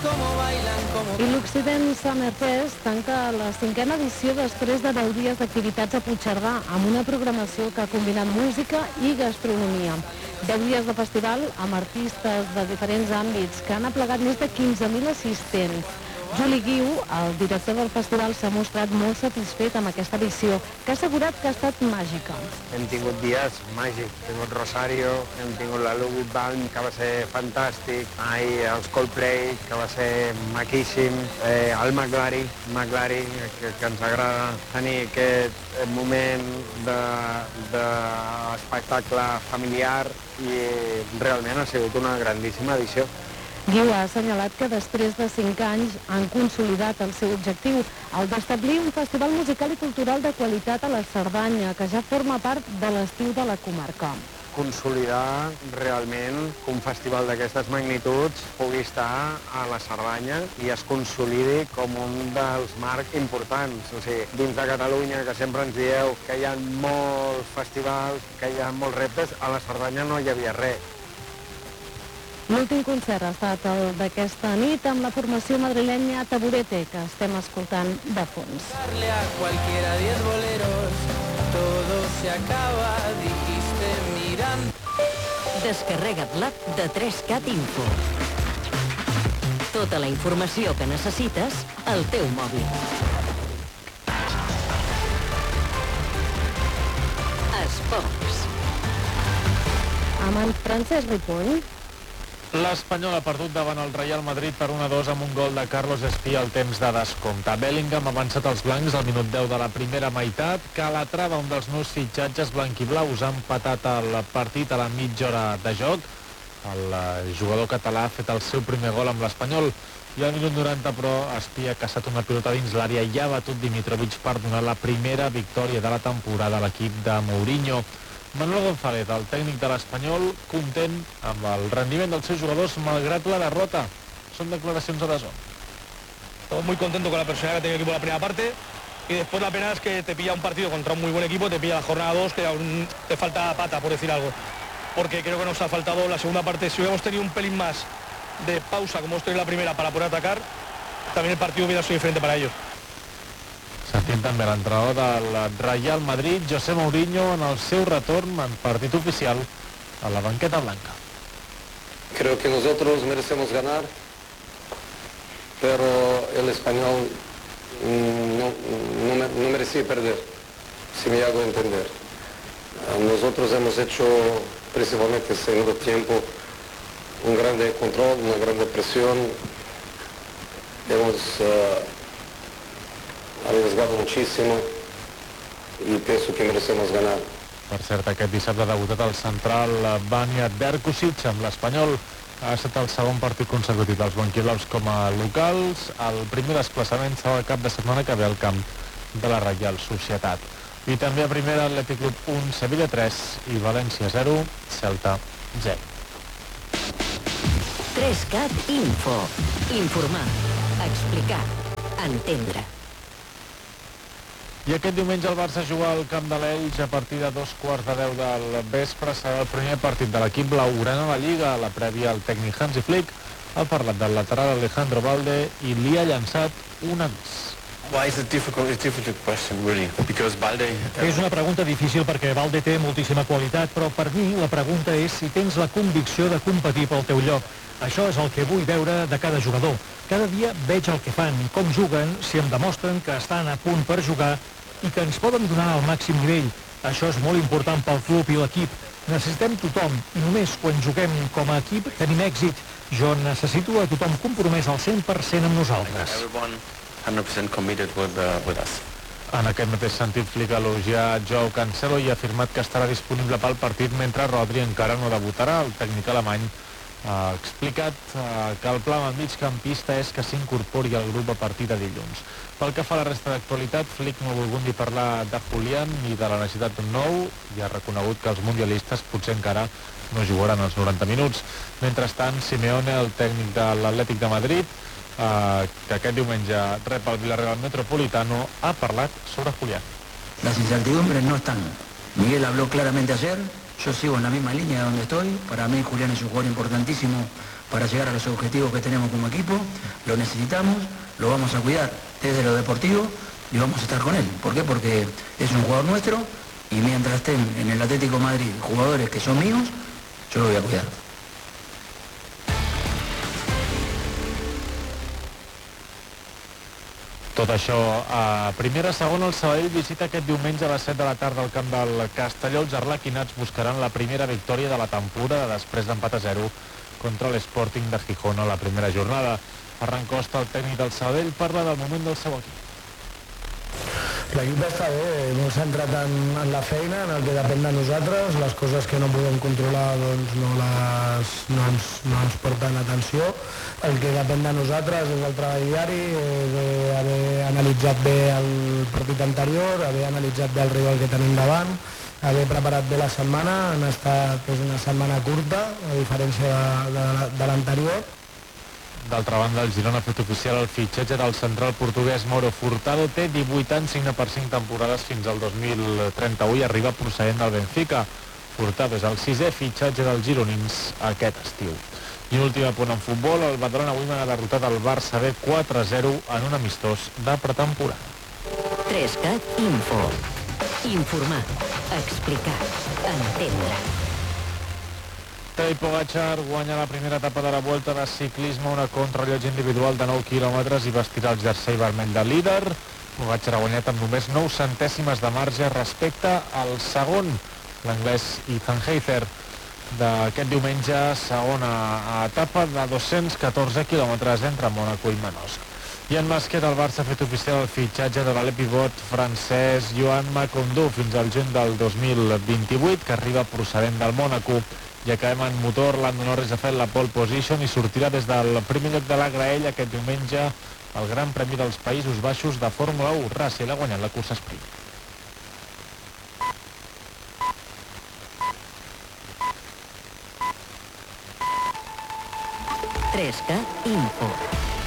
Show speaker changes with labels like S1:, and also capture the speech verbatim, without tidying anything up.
S1: I l'Occident Summer Fest tanca la cinquena edició després de deu dies d'activitats a Puigcerdà, amb una programació que ha combinat música i gastronomia. deu dies de festival amb artistes de diferents àmbits que han aplegat més de quinze mil assistents. Juli Guiu, el director del festival, s'ha mostrat molt satisfet amb aquesta edició, que ha assegurat que ha estat màgica.
S2: Hem tingut dies màgics, hem tingut Rosario, hem tingut la Ludwig Band, que va ser fantàstic, ahir els Coldplay, que va ser maquíssim, eh, el McLaren, McLaren que, que ens agrada tenir aquest moment d'espectacle familiar i realment ha sigut una grandíssima edició.
S1: Guiu ha assenyalat que després de cinc anys han consolidat el seu objectiu, el d'establir un festival musical i cultural de qualitat a la Cerdanya, que ja forma part de l'estiu de la comarca.
S2: Consolidar realment que un festival d'aquestes magnituds pugui estar a la Cerdanya i es consolidi com un dels marcs importants. O sigui, dins de Catalunya, que sempre ens dieu que hi ha molts festivals, que hi ha molts reptes, a la Cerdanya no hi havia res.
S1: L'últim concert ha estat el d'aquesta nit amb la formació madrilenya Taburete, que estem escoltant de fons.
S3: Descarrega't l'app de tres cat Info. Tota la informació que necessites al teu mòbil. Esports.
S1: Amb en Francesc Ripoll.
S4: L'Espanyol ha perdut davant el Real Madrid per un a dos amb un gol de Carlos Espía al temps de descompte. Bellingham ha avançat els blancs al minut deu de la primera meitat. Calatrava, un dels nous fitxatges blanquiblaus, ha empatat el partit a la mitja hora de joc. El jugador català ha fet el seu primer gol amb l'Espanyol i al minut noranta, però, Espía ha caçat una pilota dins l'àrea i ha batut Dimitrovic per donar la primera victòria de la temporada a l'equip de Mourinho. Manuel González, el tècnic de l'Espanyol, content amb el rendiment dels seus jugadors malgrat la derrota. Són declaracions a D A Z N.
S5: Estamos muy contentos con la personalidad que ha tenido el equipo en la primera parte y después la pena es que te pilla un partido contra un muy buen equipo, te pilla la jornada dos, que aún te falta pata, por decir algo. Porque creo que nos ha faltado la segunda parte. Si hubiéramos tenido un pelín más de pausa como hemos tenido en la primera para poder atacar, también el partido hubiera sido diferente para ellos.
S4: Sentim també l'entrenador del Real Madrid, José Mourinho, en el seu retorn en partit oficial a la banqueta blanca.
S6: Creo que nosotros merecemos ganar, pero el Español no, no, no merecía perder, si me hago entender. Nosotros hemos hecho, principalmente en el segundo tiempo, un grande control, una grande presión. Hemos uh, arriesgado muchísimo y pienso que merecemos ganar.
S4: Per cert, aquest dissabte ha debutat el central Vanja Berkusic amb l'Espanyol. Ha estat el segon partit consecutiu dels blanquiblaus com a locals. El primer desplaçament serà el cap de setmana que ve al camp de la Reial Societat. I també a primera Atlètic Club un, Sevilla tres i València zero, Celta zero.
S3: tres cat Info. Informar, explicar, entendre.
S4: I aquest diumenge el Barça juga al camp de l'Elx a partir de dos quarts de deu del vespre. Serà el primer partit de l'equip blaugrana a la Lliga. A la prèvia, el tècnic Hansi Flick ha parlat del lateral Alejandro Balde i li ha llançat un avís.
S7: És una pregunta difícil perquè Balde té moltíssima qualitat, però per mi la pregunta és si tens la convicció de competir pel teu lloc. Això és el que vull veure de cada jugador. Cada dia veig el que fan i com juguen, si em demostren que estan a punt per jugar i que ens poden donar el màxim nivell. Això és molt important pel club i l'equip. Necessitem tothom i només quan juguem com a equip tenim èxit. Jo necessito a tothom compromès al cent per cent amb nosaltres.
S4: En aquest mateix sentit, Flick ha elogiat Joao Cancelo i ha afirmat que estarà disponible pel partit mentre Rodri encara no debutarà. El tècnic alemany ha explicat que el pla amb el migcampista és que s'incorpori al grup a partir de dilluns. Pel que fa a la resta d'actualitat, Flick no ha volgut ni parlar de Julián ni de la necessitat d'un nou i ha reconegut que els mundialistes potser encara no jugaran els noranta minuts. Mentrestant, Simeone, el tècnic de l'Atlètic de Madrid, eh, que aquest diumenge rep el Villarreal Metropolitano, ha parlat sobre Julián.
S8: Las incertidumbres no están. Miguel habló claramente ayer. Yo sigo en la misma línea donde estoy. Para mí Julián es un jugador importantísimo para llegar a los objetivos que tenemos como equipo, lo necesitamos, lo vamos a cuidar desde lo deportivo y vamos a estar con él. ¿Por qué? Porque es un jugador nuestro y mientras estén en el Atlético de Madrid jugadores que son míos, yo lo voy a cuidar.
S4: Tot això a primera. Segona, el Sabadell visita aquest diumenge a les set de la tarda al camp del Castelló. Els arlequinats buscaran la primera victòria de la temporada després d'empat a zero contra l'Sporting de Gijón a la primera jornada. Ferran Costa, el tècnic del Sabadell, parla del moment del seu equip.
S9: L'equip està bé, molt centrat en, en la feina, en el que depèn de nosaltres. Les coses que no podem controlar doncs no, les, no, ens, no ens porten atenció. El que depèn de nosaltres és el treball diari, és haver analitzat bé el partit anterior, haver analitzat bé el rival que tenim davant, haver preparat bé la setmana. Han estat, és una setmana curta, a diferència de, de, de l'anterior.
S4: D'altra banda, el Girona ha fet oficial el fitxatge del central portuguès Mauro Furtado. Té divuit anys, signa per cinc temporades fins al dos mil trenta-u i arriba procedent del Benfica. Furtado és el sisè fitxatge dels gironins aquest estiu. I un últim apunt en futbol, el Badalona avui ha derrotat el Barça B quatre a zero en un amistós de pretemporada.
S3: tres cat Info. Informar, explicar, entendre.
S4: Tadej Pogačar guanya la primera etapa de la Vuelta de ciclisme, una contrarellotge individual de nou quilòmetres i vestirà el jersei vermell de líder. Pogačar ha guanyat amb només nou centèsimes de marge respecte al segon, l'anglès Ethan Heither. D'aquest diumenge, segona etapa de dos-cents catorze quilòmetres entre Mònaco i Manosc. I en bàsquet, el Barça ha fet oficial el fitxatge de l'ale pivot francès Joan Macondo fins al juny del dos mil vint-i-vuit, que arriba procedent del Mònaco. I acabem en motor, Lando Norris ha fet la pole position i sortirà des del primer lloc de la graella aquest diumenge al Gran Premi dels Països Baixos de Fórmula u. Russell ha guanyat la cursa sprint.
S3: tres cat Info.